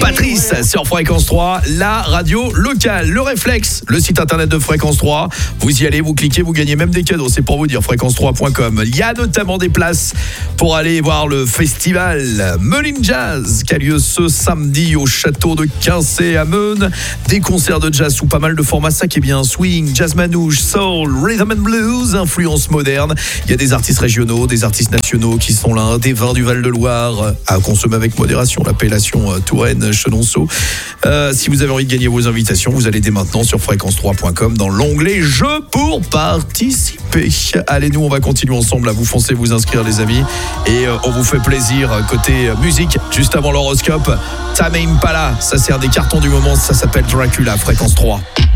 Patrice sur Fréquence 3, la radio locale. Le réflexe, le site internet de Fréquence 3. Vous y allez, vous cliquez, vous gagnez même des cadeaux. C'est pour vous dire, fréquence3.com. Il y a notamment des places pour aller voir le festival Meulin Jazz qui a lieu ce samedi au château de Quincé à Meun. Des concerts de jazz sous pas mal de formats, ça qui est bien. Swing, jazz manouche, soul, rhythm and blues, influence moderne. Il y a des artistes régionaux, des artistes nationaux qui sont là, des vins du Val-de-Loire à consommer avec modération, l'appellation Touraine, Chenonceau. Si vous avez envie de gagner vos invitations, vous allez dès maintenant sur fréquence3.com dans l'onglet Jeux pour participer. Allez, nous on va continuer ensemble à vous foncer, vous inscrire les amis, et on vous fait plaisir côté musique. Juste avant l'horoscope, Tame Impala, ça c'est un des cartons du moment, ça s'appelle Dracula, Fréquence 3.